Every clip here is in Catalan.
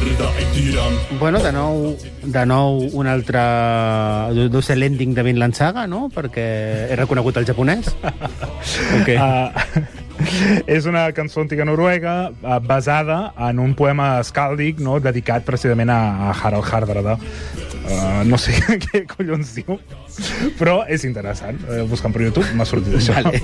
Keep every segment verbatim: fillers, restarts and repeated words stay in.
Bueno, de nou, de nou un altre... Deu ser l'ending de Vinland Saga, no? Perquè he reconegut el japonès. Okay. Uh, és una cançó antiga noruega uh, basada en un poema escàldic, no?, dedicat precisament a, a Harald Hardrada. Uh, no sé què collons diu, però és interessant. Uh, buscant per YouTube m'ha sortit això. Vale.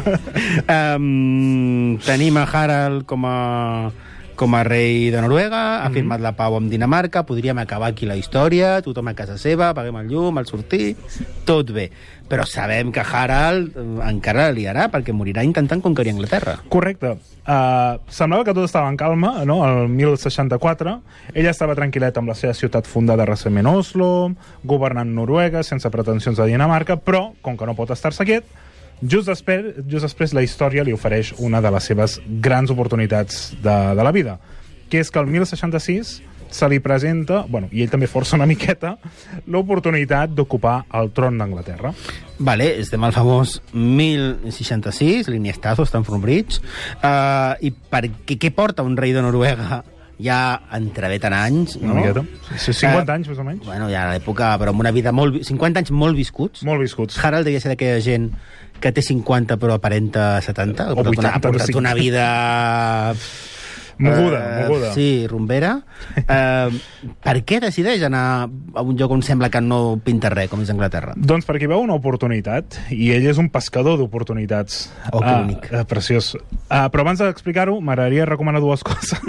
um, tenim a Harald com a... com a rei de Noruega, ha firmat la pau amb Dinamarca, podríem acabar aquí la història, tothom a casa seva, paguem el llum, el sortir, tot bé. Però sabem que Harald encara la liarà, perquè morirà intentant conquerir Anglaterra. Correcte. Uh, semblava que tot estava en calma, no?, el mil seixanta-quatre. Ella estava tranquil·leta amb la seva ciutat fundada recentment Oslo, governant Noruega, sense pretensions de Dinamarca, però, com que no pot estar-se quiet, Just després, just després la història li ofereix una de les seves grans oportunitats de, de la vida, que és que el mil seixanta-sis se li presenta, bueno, i ell també força una miqueta, l'oportunitat d'ocupar el tron d'Anglaterra. Vale, estem al famós mil seixanta-sis, l'Iniestazo, Stamford Bridge, uh, i per què, què porta un rei de Noruega ja entreveten anys, no? Una miqueta. cinquanta uh, anys, més o menys. Bueno, ja a l'època, però amb una vida molt... cinquanta anys molt viscuts. Molt viscuts. Harald devia ser d'aquella gent que té cinquanta però aparenta setanta. O vuitanta. Ha portat una vida... Moguda, uh, moguda. Sí, rumbera. Uh, per què decideix anar a un lloc on sembla que no pinta res, com és Anglaterra? Doncs perquè veu una oportunitat, i ell és un pescador d'oportunitats. Oh, que bonic. Uh, uh, preciós. Uh, però abans d'explicar-ho, m'agradaria recomanar dues coses.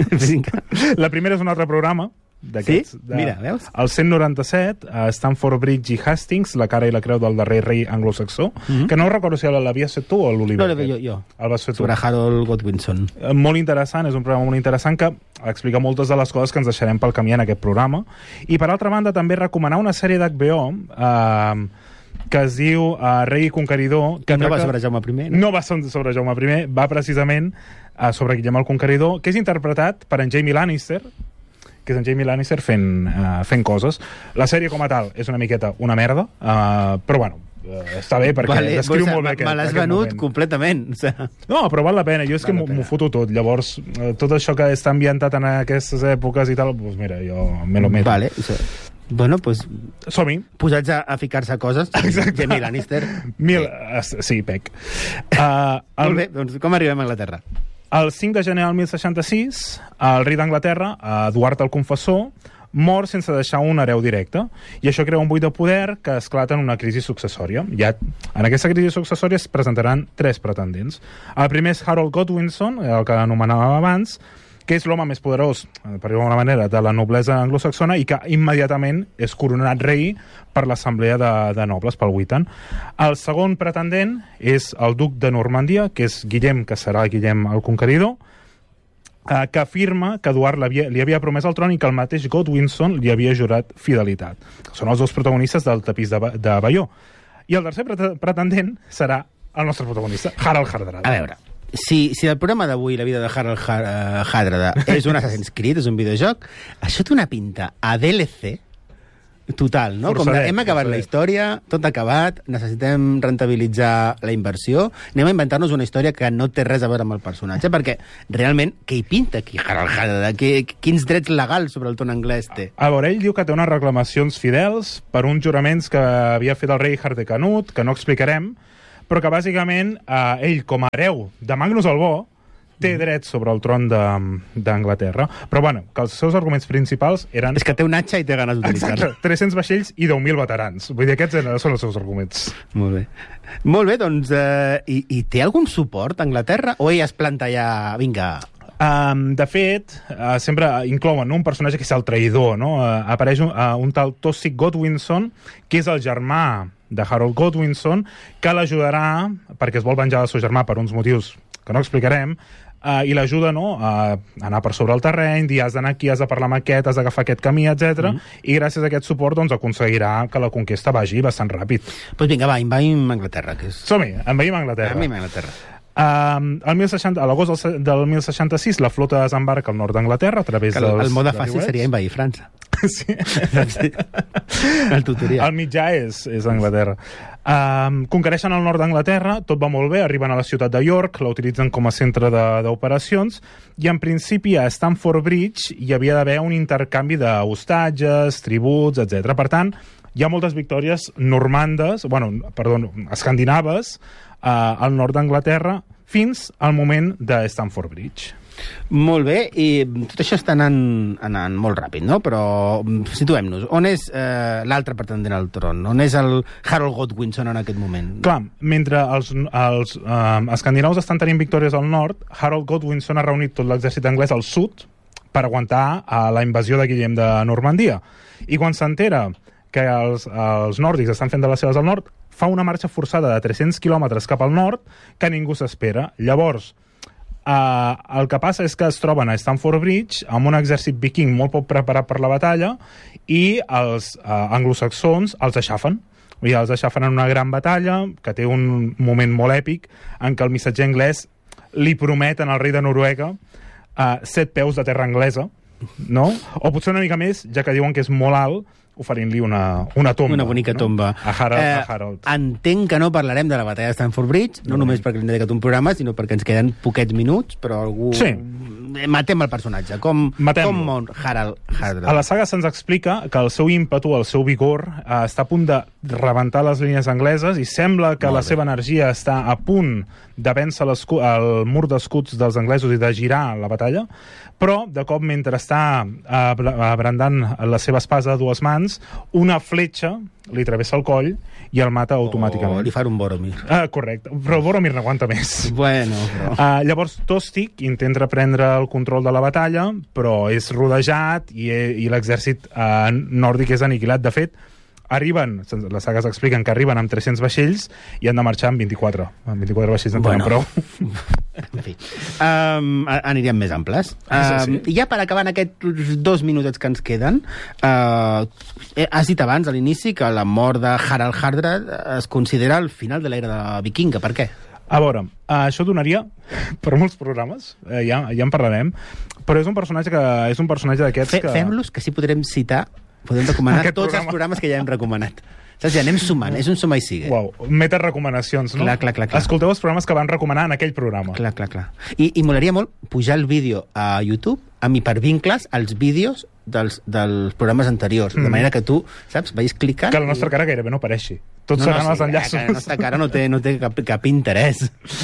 La primera és un altre programa, d'aquests. Sí? Mira, veus? El cent noranta-set, a Stamford Bridge i Hastings, la cara i la creu del darrer rei anglosaxó, mm -hmm. que no recordo si l'havies fet tu o l'Oliver. No, jo, jo. El vas fer tu. Sobre Harold Godwinson. Molt interessant, és un programa molt interessant que explica moltes de les coses que ens deixarem pel camí en aquest programa. I, per altra banda, també recomanar una sèrie d'H B O eh, que es diu uh, Rei i Conqueridor. Que no tracta... va sobre Jaume I, no? No va sobre Jaume I, va precisament uh, sobre Guillem el Conqueridor, que és interpretat per en Jamie Lannister, que és en Jamie Lannister fent, uh, fent coses. La sèrie com a tal és una miqueta una merda, uh, però bueno, uh, està bé perquè vale, descriu molt bé aquest, me l'has venut moment. Completament. O sea... No, però val la pena, jo és val que m'ho foto tot. Llavors, uh, tot això que està ambientat en aquestes èpoques i tal, doncs mira, jo me lo meto. Vale, o sea... Bueno, pues... Som-hi. Posats a, a ficar-se coses. Exacte. Jamie Lannister. Mil... Sí, sí Pec. Uh, el... Molt bé, doncs com arribem a Anglaterra? El cinc de gener del mil seixanta-sis, el rei d'Anglaterra, Eduard el Confessor, mor sense deixar un hereu directe, i això crea un buit de poder que esclata en una crisi successòria. Ja, en aquesta crisi successòria es presentaran tres pretendents. El primer és Harold Godwinson, el que anomenàvem abans, que és l'home més poderós, per dir-ho d'alguna manera, de la noblesa anglosaxona i que immediatament és coronat rei per l'assemblea de, de nobles, pel Witan. El segon pretendent és el duc de Normandia, que és Guillem, que serà Guillem el Conqueridor, eh, que afirma que Eduard havia, li havia promès el tron i que el mateix Godwinson li havia jurat fidelitat. Són els dos protagonistes del tapís de, de Bayeux. I el tercer pretendent serà el nostre protagonista, Harald Hardrada. A veure, Si, si el programa d'avui, la vida de Harald Hardrada, és un Assassin's Creed, és un videojoc, això té una pinta a D L C total, no? Com de, hem acabat la història, tot acabat, necessitem rentabilitzar la inversió, anem a inventar-nos una història que no té res a veure amb el personatge, perquè realment, què hi pinta aquí Harald Hardrada? Quins drets legals sobre el tron anglès té? A veure, ell diu que té unes reclamacions fidels per uns juraments que havia fet el rei Hardecanut, que no explicarem, però que bàsicament eh, ell, com a hereu de Magnus el Bo, té dret sobre el tron d'Anglaterra. Però, bueno, que els seus arguments principals eren... És que té un atxa i té ganes d'utilitzar-lo. Exacte, tres-cents vaixells i deu mil veterans. Vull dir, aquests són els seus arguments. Molt bé. Molt bé, doncs, eh, i, i té algun suport a Anglaterra? O ell es planta ja... Vinga... Um, de fet, uh, sempre inclouen no, un personatge que és el traïdor, no? Uh, apareix un, uh, un tal Tossic Godwinson, que és el germà de Harold Godwinson, que l'ajudarà, perquè es vol venjar del seu germà per uns motius que no explicarem, uh, i l'ajuda no, a anar per sobre el terreny, dir has d'anar aquí, has de parlar amb aquest, has d'agafar aquest camí, etcètera. Mm. I gràcies a aquest suport doncs, aconseguirà que la conquesta vagi bastant ràpid. Doncs pues vinga, va, envaïm Anglaterra. Que és... Som-hi, envaïm Anglaterra. Envaïm Anglaterra. Um, el mil seixanta, a l'agost del, del mil seixanta-sis la flota desembarca al nord d'Anglaterra a través el, dels... El mode fàcil seria envair França. Sí. Sí. El tutorial. El mitjà és, és Anglaterra. Um, conquereixen el nord d'Anglaterra, tot va molt bé, arriben a la ciutat de York, la utilitzen com a centre d'operacions, i en principi a Stamford Bridge hi havia d'haver un intercanvi d'hostatges, tributs, etcètera. Per tant, hi ha moltes victòries normandes, bueno, perdó, escandinaves, uh, al nord d'Anglaterra, fins al moment de Stamford Bridge. Molt bé, i tot això està anant, anant molt ràpid, no? Però situem-nos. On és eh, l'altre pretendent al tron? On és el Harold Godwinson en aquest moment? Clar, mentre els, els eh, escandinaus estan tenint victòries al nord, Harold Godwinson ha reunit tot l'exèrcit anglès al sud per aguantar a la invasió de Guillem de Normandia. I quan s'entera que els, els nòrdics estan fent de les seves al nord, fa una marxa forçada de tres-cents quilòmetres cap al nord que ningú s'espera. Llavors, Uh, el que passa és que es troben a Stamford Bridge amb un exèrcit viking molt poc preparat per la batalla i els uh, anglosaxons els aixafen. Vull dir, els aixafen en una gran batalla que té un moment molt èpic en què el missatger anglès li prometen al rei de Noruega uh, set peus de terra anglesa, no? O potser una mica més, ja que diuen que és molt alt, oferint-li una, una tomba. Una bonica no? tomba. A Harold, eh, a Harold. Entenc que no parlarem de la batalla de Stamford Bridge, no, no només perquè hem dedicat un programa, sinó perquè ens queden poquets minuts, però algú... Sí. Matem el personatge. Com, com mor Harald Hardrada? A la saga se'ns explica que el seu ímpetu, el seu vigor, eh, està a punt de rebentar les línies angleses i sembla que Molt la bé. seva energia està a punt de vèncer el mur d'escuts dels anglesos i de girar la batalla, però, de cop, mentre està eh, brandant la seva espasa a dues mans, una fletxa li travessa el coll i el mata automàticament. Oh, li fa un Boromir. Ah, correcte, però Boromir n'aguanta més. Bueno, però... Uh, llavors, Tostig intenta prendre el control de la batalla, però és rodejat i, i l'exèrcit uh, nòrdic és aniquilat. De fet, arriben, les sagues expliquen que arriben amb tres-cents vaixells i han de marxar amb vint-i-quatre. Amb vint-i-quatre vaixells en tenen bueno. prou. En fi, um, aniríem més amples. Um, I ja per acabar en aquests dos minutets que ens queden, uh, has dit abans, a l'inici, que la mort de Harald Hardrada es considera el final de l'era vikinga. Per què? A veure, uh, això donaria per molts programes, uh, ja, ja en parlarem, però és un personatge que és un personatge d'aquests Fe, que... Fem-los, que sí podrem citar, podem recomanar Aquest tots programa. els programes que ja hem recomanat. Saps? Ja anem sumant, és un suma i sigue. Uau, meta recomanacions, no? Clar, clar, clar, clar. Escolteu els programes que van recomanar en aquell programa. Clar, clar, clar. I, i molaria molt pujar el vídeo a YouTube amb hipervincles als vídeos dels, dels programes anteriors, mm. de manera que tu, saps, vagis clicant... Que la nostra cara gairebé no apareixi. Tots no, seran no, els sí, enllaços. La nostra cara no té, no té cap, cap interès.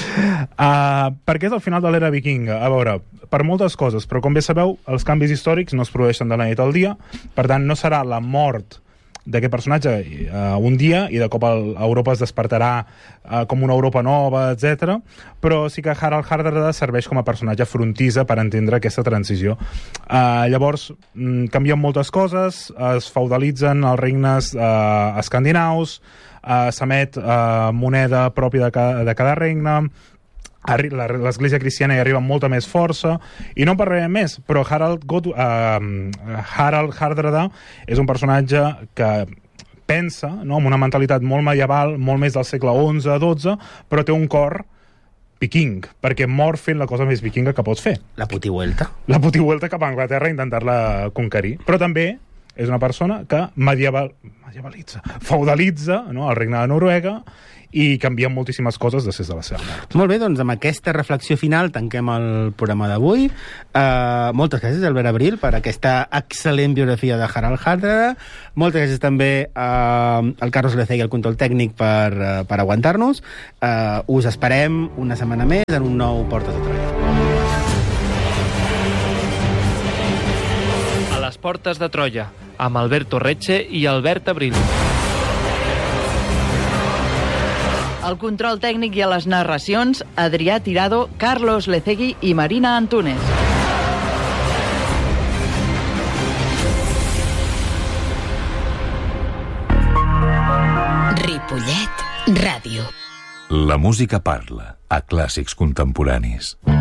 Uh, perquè és el final de l'era vikinga. A veure, per moltes coses, però com bé sabeu, els canvis històrics no es produeixen de la nit al dia, per tant, no serà la mort d'aquest personatge uh, un dia i de cop el, Europa es despertarà uh, com una Europa nova, etcètera. Però sí que Harald Hardrada serveix com a personatge frontisa per entendre aquesta transició. Uh, llavors, mm, canvien moltes coses, es feudalitzen els regnes uh, escandinaus, uh, s'emet uh, moneda pròpia de cada, de cada regne, l'església cristiana hi arriba amb molta més força, i no en parlarem més, però Harald, God, uh, Harald Hardrada és un personatge que pensa, no?, amb una mentalitat molt medieval, molt més del segle onze a dotze, però té un cor viking, perquè mor fent la cosa més vikinga que pots fer. La putivuelta. La putivuelta cap a Anglaterra i intentar-la conquerir. Però també és una persona que medieval, medievalitza, feudalitza, no?, el regne de Noruega, i canvien moltíssimes coses després de la seva mort. Molt bé, doncs amb aquesta reflexió final tanquem el programa d'avui. Uh, moltes gràcies, Albert Abril, per aquesta excel·lent biografia de Harald Hardrada. Moltes gràcies també uh, al Carlos Lecegui, el control tècnic, per, uh, per aguantar-nos. Uh, us esperem una setmana més en un nou Portes de Troia. A les Portes de Troia, amb Alberto Retxe i Albert Abril. El control tècnic i a les narracions, Adrià Tirado, Carlos Lecegui i Marina Antunes. Ripollet Ràdio. La música parla a Clàssics Contemporanis.